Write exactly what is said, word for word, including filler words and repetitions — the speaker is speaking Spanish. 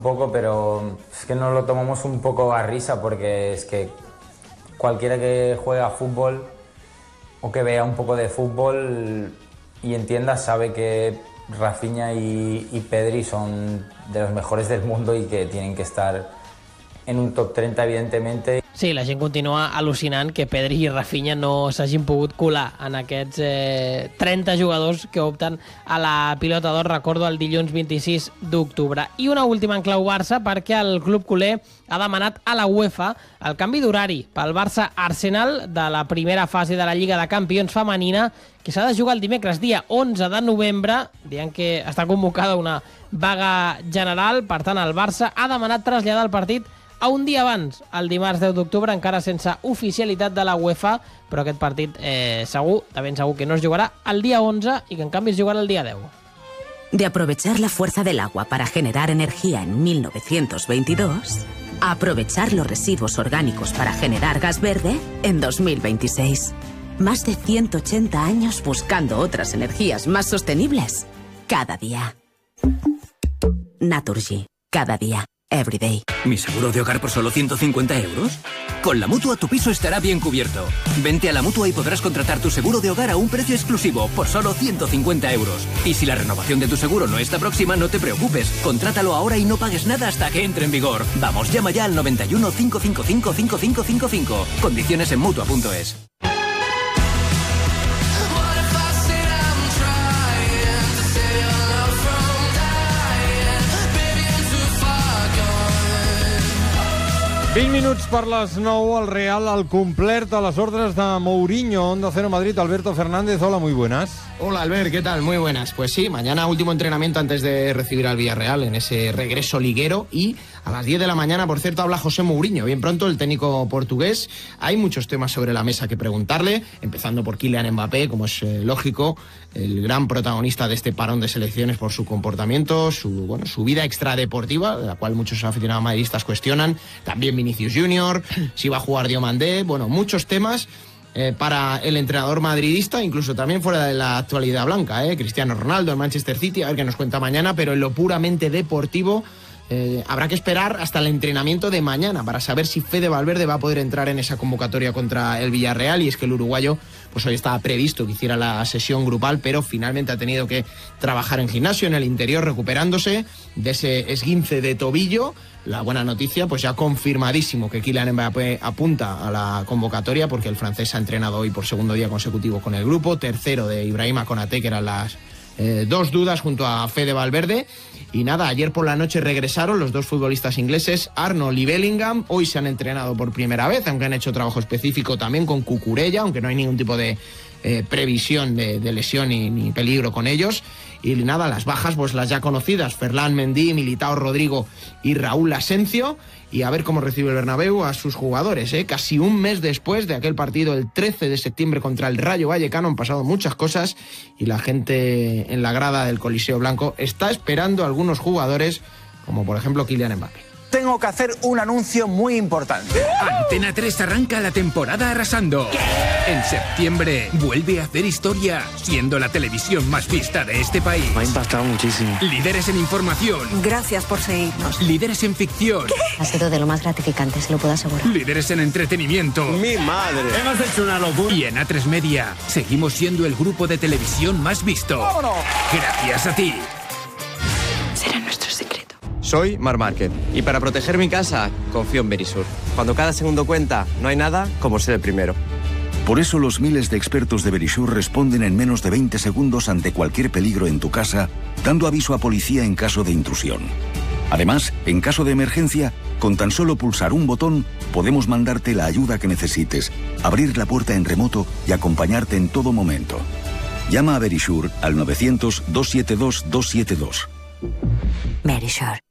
poco, pero es que nos lo tomamos un poco a risa porque es que cualquiera que juega fútbol o que vea un poco de fútbol y entienda sabe que Rafinha y, y Pedri son de los mejores del mundo y que tienen que estar en un top treinta, evidentemente. Sí, la gent continua al·lucinant que Pedri i Rafinha no s'hagin pogut colar en aquests eh, trenta jugadors que opten a la pilota d'or, recordo, el dilluns vint-i-sis d'octubre. I una última en clau Barça, perquè el club culer ha demanat a la UEFA el canvi d'horari pel Barça-Arsenal de la primera fase de la Lliga de Campions femenina, que s'ha de jugar el dimecres, dia onze de novembre, dient que està convocada una vaga general. Per tant, el Barça ha demanat traslladar el partit a un dia abans, el dimarts deu d'octubre, encara sense oficialitat de la UEFA, però aquest partit eh, segur, de ben segur que no es jugarà el dia onze i que en canvi es jugarà el dia deu. De aprovechar la fuerza del agua para generar energía en mil novecientos veintidós, a aprovechar los residuos orgánicos para generar gas verde en dos mil veintiséis. Más de ciento ochenta años buscando otras energías más sostenibles. Cada día. Naturgy. Cada día. Everyday. ¿Mi seguro de hogar por solo ciento cincuenta euros? Con la Mutua tu piso estará bien cubierto. Vente a la Mutua y podrás contratar tu seguro de hogar a un precio exclusivo por solo ciento cincuenta euros. Y si la renovación de tu seguro no está próxima, no te preocupes. Contrátalo ahora y no pagues nada hasta que entre en vigor. Vamos, llama ya al noventa y uno, cinco cinco cinco, cinco cinco cinco cinco. Condiciones en Mutua punto es. vint minuts per les nou, el Real al complet a las órdenes de Mourinho, Onda Cero Madrid. Alberto Fernández, hola, muy buenas. Hola Albert, ¿qué tal? Muy buenas. Pues sí, mañana último entrenamiento antes de recibir al Villarreal en ese regreso liguero, y a las diez de la mañana, por cierto, habla José Mourinho. Bien pronto, el técnico portugués. Hay muchos temas sobre la mesa que preguntarle, empezando por Kylian Mbappé, como es eh, lógico, el gran protagonista de este parón de selecciones por su comportamiento, su, bueno, su vida extradeportiva, de la cual muchos aficionados madridistas cuestionan. También Vinicius Junior, si va a jugar Diomandé, bueno, muchos temas eh, para el entrenador madridista, incluso también fuera de la actualidad blanca, eh, Cristiano Ronaldo, el Manchester City, a ver qué nos cuenta mañana, pero en lo puramente deportivo eh, habrá que esperar hasta el entrenamiento de mañana para saber si Fede Valverde va a poder entrar en esa convocatoria contra el Villarreal. Y es que el uruguayo, pues hoy estaba previsto que hiciera la sesión grupal, pero finalmente ha tenido que trabajar en gimnasio, en el interior, recuperándose de ese esguince de tobillo. La buena noticia, pues ya confirmadísimo que Kylian Mbappé apunta a la convocatoria, porque el francés ha entrenado hoy por segundo día consecutivo con el grupo. Tercero de Ibrahima Konaté, que eran las eh, dos dudas, junto a Fede Valverde. Y nada, ayer por la noche regresaron los dos futbolistas ingleses, Arnold y Bellingham. Hoy se han entrenado por primera vez, aunque han hecho trabajo específico también con Cucurella, aunque no hay ningún tipo de eh, previsión de, de lesión ni, ni peligro con ellos. Y nada, las bajas, pues las ya conocidas, Ferland Mendy, Militao, Rodrigo y Raúl Asencio. Y a ver cómo recibe el Bernabéu a sus jugadores, ¿eh? Casi un mes después de aquel partido, el trece de septiembre, contra el Rayo Vallecano, han pasado muchas cosas y la gente en la grada del Coliseo Blanco está esperando a algunos jugadores, como por ejemplo Kylian Mbappé. Tengo que hacer un anuncio muy importante. Antena tres arranca la temporada arrasando. ¿Qué? En septiembre vuelve a hacer historia, siendo la televisión más vista de este país. Me ha impactado muchísimo. Líderes en información. Gracias por seguirnos. Líderes en ficción. ¿Qué? Ha sido de lo más gratificante, se lo puedo asegurar. Líderes en entretenimiento. Mi madre. Hemos hecho una locura. Y en A tres Media seguimos siendo el grupo de televisión más visto. ¡Vámonos! Gracias a ti. Será nuestro secreto. Soy Marc Márquez y para proteger mi casa confío en Verisur. Cuando cada segundo cuenta, no hay nada como ser el primero. Por eso los miles de expertos de Verisur responden en menos de veinte segundos ante cualquier peligro en tu casa, dando aviso a policía en caso de intrusión. Además, en caso de emergencia, con tan solo pulsar un botón, podemos mandarte la ayuda que necesites, abrir la puerta en remoto y acompañarte en todo momento. Llama a Verisur al novecientos, doscientos setenta y dos, doscientos setenta y dos. Verisur.